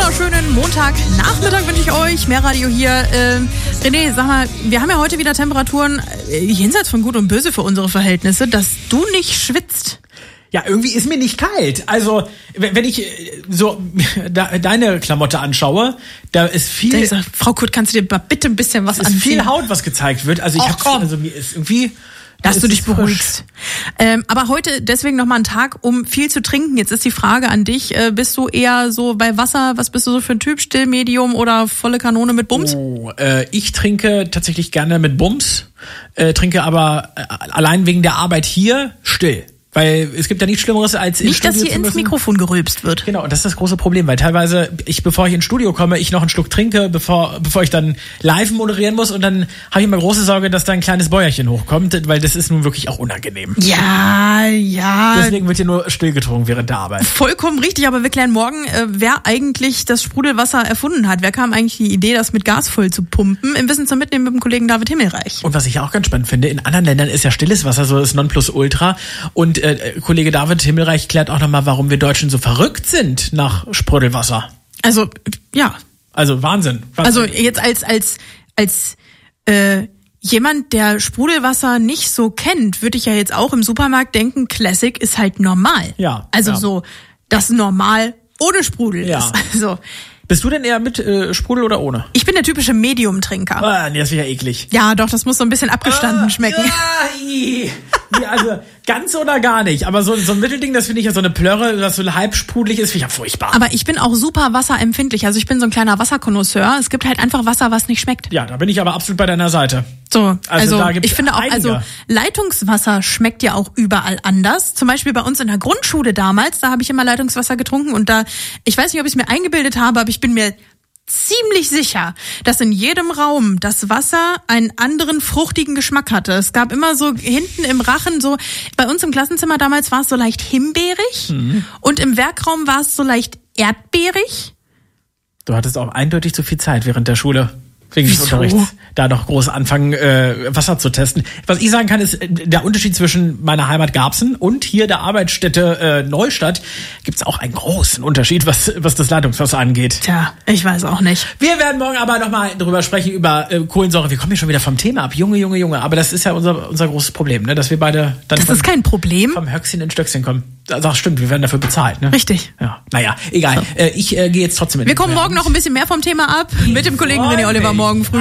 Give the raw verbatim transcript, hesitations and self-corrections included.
wunderschönen Montagnachmittag wünsche ich euch. Mehr Radio hier. Ähm, René, sag mal, wir haben ja heute wieder Temperaturen äh, jenseits von Gut und Böse für unsere Verhältnisse, dass du nicht schwitzt. Ja, irgendwie ist mir nicht kalt. Also, wenn ich so deine Klamotte anschaue, da ist viel... Ich sag, Frau Kurt, kannst du dir mal bitte ein bisschen was anziehen? Es ist viel Haut, was gezeigt wird. Also, ich Och, hab's, komm. also mir ist irgendwie... Dass du dich beruhigst. Ähm, aber heute deswegen nochmal ein Tag, um viel zu trinken. Jetzt ist die Frage an dich, äh, bist du eher so bei Wasser, was bist du so für ein Typ, Still, Medium oder volle Kanone mit Bums? Oh, äh, ich trinke tatsächlich gerne mit Bums, äh, trinke aber äh, allein wegen der Arbeit hier still. Weil es gibt ja nichts Schlimmeres als Nicht, dass hier ins Mikrofon gerülpst wird. Genau, und das ist das große Problem, weil teilweise, ich, bevor ich ins Studio komme, ich noch einen Schluck trinke, bevor bevor ich dann live moderieren muss, und dann habe ich immer große Sorge, dass da ein kleines Bäuerchen hochkommt, weil das ist nun wirklich auch unangenehm. Ja, ja. Deswegen wird hier nur still getrunken während der Arbeit. Vollkommen richtig, aber wir klären morgen, äh, wer eigentlich das Sprudelwasser erfunden hat. Wer kam eigentlich die Idee, das mit Gas voll zu pumpen? Im Wissen zum Mitnehmen mit dem Kollegen David Himmelreich. Und was ich auch ganz spannend finde, in anderen Ländern ist ja stilles Wasser so das Nonplusultra, und äh, Kollege David Himmelreich klärt auch nochmal, warum wir Deutschen so verrückt sind nach Sprudelwasser. Also, ja. Also Wahnsinn. Wahnsinn. Also jetzt als als als äh, jemand, der Sprudelwasser nicht so kennt, würde ich ja jetzt auch im Supermarkt denken, Classic ist halt normal. Ja. Also ja. so, das normal ohne Sprudel Ja. ist. Also, bist du denn eher mit äh, Sprudel oder ohne? ich bin der typische Medium-Trinker. Ah, nee, das wäre ja eklig. Ja, doch, das muss so ein bisschen abgestanden ah, schmecken. Ja, i. Ja, also ganz oder gar nicht. Aber so, so ein Mittelding, das finde ich ja so eine Plörre, was so halb sprudelig ist, finde ich ja furchtbar. Aber ich bin auch super wasserempfindlich. Also ich bin so ein kleiner Wasserkonnoisseur. Es gibt halt einfach Wasser, was nicht schmeckt. Ja, da bin ich aber absolut bei deiner Seite. So, Also also, da gibt's ich finde auch, einige. also Leitungswasser schmeckt ja auch überall anders. Zum Beispiel bei uns in der Grundschule damals, da habe ich immer Leitungswasser getrunken, und da, ich weiß nicht, ob ich es mir eingebildet habe, aber ich bin mir ziemlich sicher, dass in jedem Raum das Wasser einen anderen fruchtigen Geschmack hatte. Es gab immer so hinten im Rachen so, bei uns im Klassenzimmer damals war es so leicht himbeerig, mhm. und im Werkraum war es so leicht erdbeerig. Du hattest auch eindeutig zu viel Zeit während der Schule. Wegen des Wieso? Unterrichts, da noch groß anfangen, äh, Wasser zu testen. Was ich sagen kann, ist, der Unterschied zwischen meiner Heimat Garbsen und hier der Arbeitsstätte äh, Neustadt gibt's auch einen großen Unterschied, was was das Leitungswasser angeht. Tja, ich weiß auch nicht. Wir werden morgen aber nochmal drüber sprechen, über äh, Kohlensäure. Wir kommen hier schon wieder vom Thema ab. Junge, Junge, Junge. Aber das ist ja unser unser großes Problem, ne? Dass wir beide dann Das von, ist kein Problem. vom Höchstchen in Stöckchen kommen. Das stimmt, wir werden dafür bezahlt, ne? Richtig. Ja, naja, egal. So. Äh, ich äh, gehe jetzt trotzdem in Wir den kommen morgen Feierabend. noch ein bisschen mehr vom Thema ab. Mit dem Kollegen freu René Oliver mich. morgen früh.